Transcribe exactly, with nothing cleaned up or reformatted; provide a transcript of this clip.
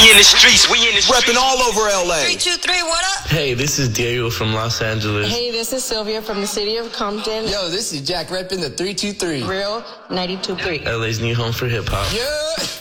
in the streets, we in the streets. Repping all over L A. Three, two, three, what up? Hey, this is Diego from Los Angeles. Hey, this is Sylvia from the city of Compton. Yo, this is Jack repping the three two three. Real ninety-two point three. L A's new home for hip hop. Yeah.